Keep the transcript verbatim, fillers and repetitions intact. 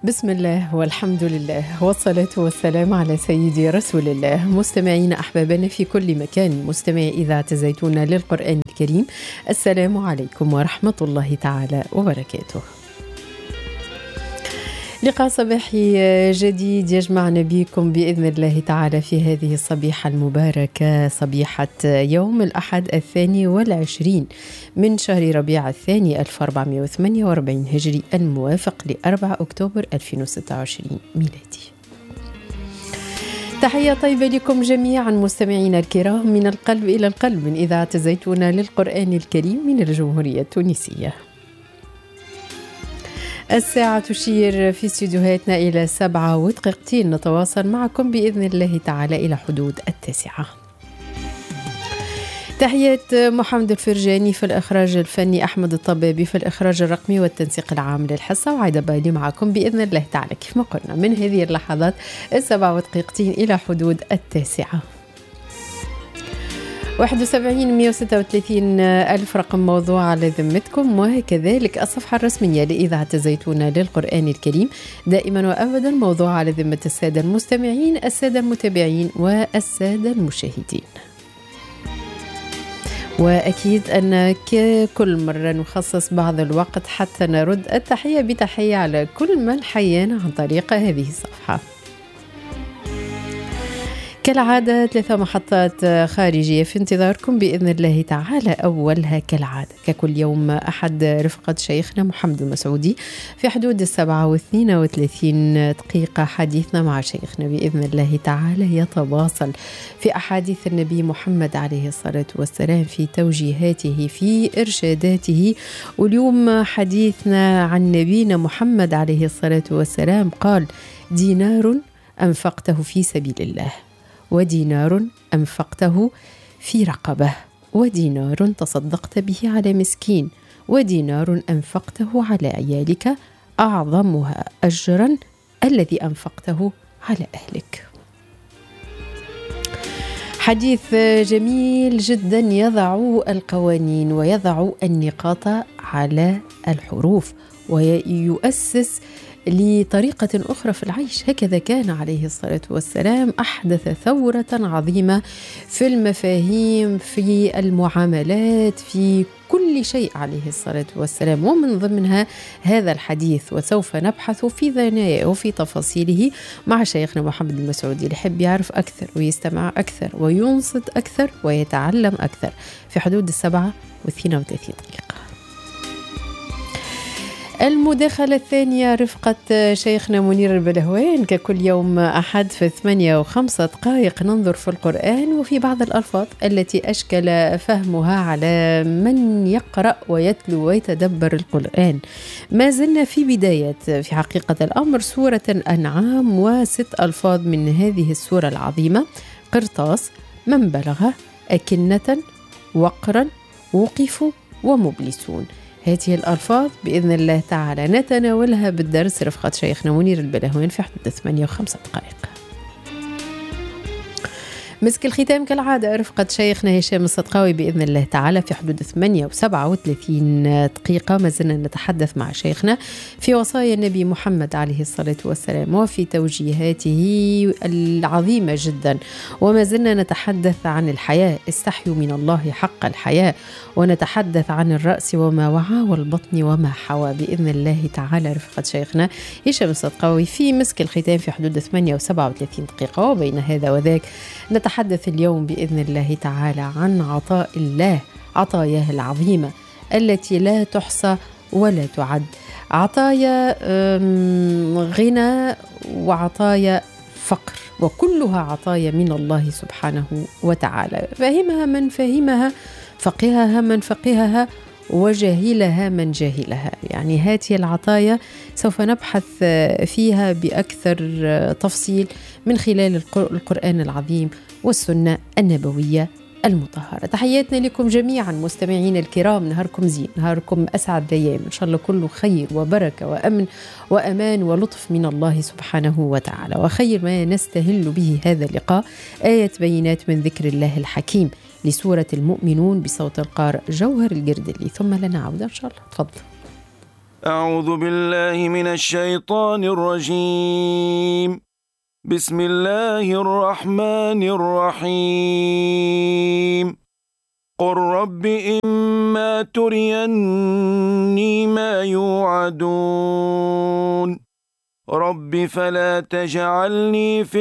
بسم الله والحمد لله والصلاة والسلام على سيدي رسول الله. مستمعين أحبابنا في كل مكان، مستمعي إذاعة الزيتون للقرآن الكريم، السلام عليكم ورحمة الله تعالى وبركاته. لقاء صباحي جديد يجمعنا بكم بإذن الله تعالى في هذه الصبيحة المباركة، صبيحة يوم الأحد الثاني والعشرين من شهر ربيع الثاني ألف وأربعمائة وثمانية وأربعين هجري، الموافق لأربعة أكتوبر ألفين وستة وعشرين ميلادي. تحية طيبة لكم جميعا مستمعينا الكرام من القلب إلى القلب من إذاعة الزيتون للقرآن الكريم من الجمهورية التونسية. الساعة تشير في استديوهاتنا إلى سبعة ودقيقتين، نتواصل معكم بإذن الله تعالى إلى حدود التاسعة. تحيات محمد الفرجاني في الإخراج الفني، أحمد الطبابي في الإخراج الرقمي والتنسيق العام للحصة، وعايدة بالي معكم بإذن الله تعالى كيف ما قلنا من هذه اللحظات السبعة ودقيقتين إلى حدود التاسعة. واحد وسبعين مئة وستة وثلاثين ألف رقم موضوع على ذمتكم، وكذلك الصفحة الرسمية لإذاعة الزيتون للقرآن الكريم، دائما وأبدا موضوع على ذمة السادة المستمعين، السادة المتابعين والسادة المشاهدين. وأكيد أن كل مرة نخصص بعض الوقت حتى نرد التحية بتحية على كل من حيانا عن طريق هذه الصفحة. كالعادة ثلاثة محطات خارجية في انتظاركم بإذن الله تعالى. أولها كالعادة ككل يوم أحد رفقة شيخنا محمد المسعودي في حدود السبعة واثنين وثلاثين دقيقة، حديثنا مع شيخنا بإذن الله تعالى يتواصل في أحاديث النبي محمد عليه الصلاة والسلام، في توجيهاته، في إرشاداته. واليوم حديثنا عن نبينا محمد عليه الصلاة والسلام قال: دينار أنفقته في سبيل الله، ودينار أنفقته في رقبة، ودينار تصدقت به على مسكين، ودينار أنفقته على عيالك، أعظمها أجرا الذي أنفقته على أهلك. حديث جميل جدا يضع القوانين ويضع النقاط على الحروف ويؤسس لطريقة أخرى في العيش. هكذا كان عليه الصلاة والسلام، أحدث ثورة عظيمة في المفاهيم، في المعاملات، في كل شيء عليه الصلاة والسلام، ومن ضمنها هذا الحديث. وسوف نبحث في ثناياه وفي تفاصيله مع شيخنا محمد المسعودي، اللي يحب يعرف أكثر ويستمع أكثر وينصت أكثر ويتعلم أكثر، في حدود السبعة واثنين وثلاثين دقيقة. المداخلة الثانية رفقة شيخنا منير البلهوان ككل يوم أحد في ثمانية وخمسة دقائق، ننظر في القرآن وفي بعض الألفاظ التي أشكل فهمها على من يقرأ ويتلو ويتدبر القرآن. ما زلنا في بداية في حقيقة الأمر سورة الأنعام، وست ألفاظ من هذه السورة العظيمة: قرطاس، من بلغ، أكنة، وقرا، وقفوا، ومبلسون. هذه الألفاظ بإذن الله تعالى نتناولها بالدرس رفقة شيخنا منير البلهوان في حدود ثمانية وخمسة دقائق. مسك الختام كالعادة رفقة شيخنا هشام الصدقاوي بإذن الله تعالى في حدود ثمانية وسبعة وثلاثين دقيقة. ما زلنا نتحدث مع شيخنا في وصايا النبي محمد عليه الصلاة والسلام وفي توجيهاته العظيمة جدا، وما زلنا نتحدث عن الحياة، استحيوا من الله حق الحياة، ونتحدث عن الرأس وما وعى والبطن وما حوى بإذن الله تعالى رفقة شيخنا هشام الصدقاوي في مسك الختام في حدود ثمانية وسبعة وثلاثين دقيقة. وبين هذا وذاك نتحدث اليوم بإذن الله تعالى عن عطاء الله، عطاياه العظيمة التي لا تحصى ولا تعد، عطايا غنى وعطايا فقر، وكلها عطايا من الله سبحانه وتعالى. فهمها من فهمها، فقهها من فقهها، وجاهلها من جاهلها. يعني هذه العطايا سوف نبحث فيها بأكثر تفصيل من خلال القرآن العظيم والسنة النبوية المطهرة. تحياتنا لكم جميعا مستمعين الكرام، نهاركم زين، نهاركم أسعد الأيام، إن شاء الله كله خير وبركة وأمن وأمان ولطف من الله سبحانه وتعالى. وخير ما نستهل به هذا اللقاء آية بينات من ذكر الله الحكيم لسورة المؤمنون بصوت القارئ جوهر الجردلي، ثم لنا عودة إن شاء الله. تفضل. أعوذ بالله من الشيطان الرجيم. بسم الله الرحمن الرحيم. قل رب إما تريني ما يوعدون رب فلا تجعلني في